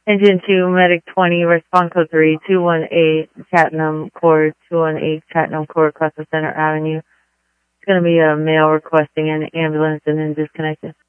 Engine 2, Medic 20, respond code 3, 218 Chatham Court, 218 Chatham Court, across the Center Avenue. It's going to be a male requesting an ambulance and then disconnected.